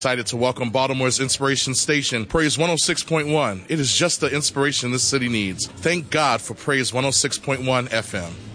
Excited to welcome Baltimore's Inspiration Station, Praise 106.1. It is just the inspiration this city needs. Thank God for Praise 106.1 FM.